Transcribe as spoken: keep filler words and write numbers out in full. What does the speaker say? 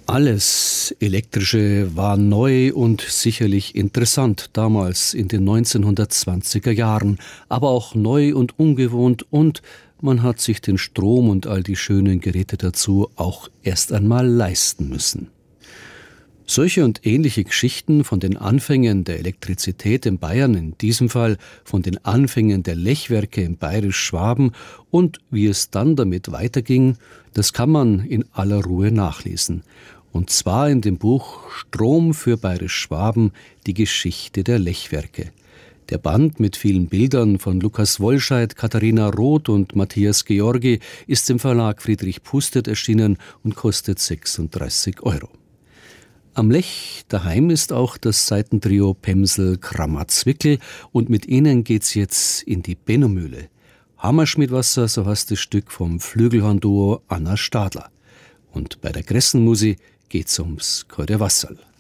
Alles Elektrische war neu und sicherlich interessant damals in den neunzehnhundertzwanziger Jahren, aber auch neu und ungewohnt, und man hat sich den Strom und all die schönen Geräte dazu auch erst einmal leisten müssen. Solche und ähnliche Geschichten von den Anfängen der Elektrizität in Bayern, in diesem Fall von den Anfängen der Lechwerke in Bayerisch-Schwaben und wie es dann damit weiterging, das kann man in aller Ruhe nachlesen. Und zwar in dem Buch Strom für Bayerisch-Schwaben, die Geschichte der Lechwerke. Der Band mit vielen Bildern von Lukas Wollscheid, Katharina Roth und Matthias Georgi ist im Verlag Friedrich Pustet erschienen und kostet sechsunddreißig Euro. Am Lech daheim ist auch das Saitentrio Pemsel Krammatzwickel, und mit ihnen geht's jetzt in die Benno-Mühle. Hammerschmiedwasser, so heißt das Stück vom Flügelhornduo Anna Stadler. Und bei der Gressenmusi geht's ums Kalte Wasserl.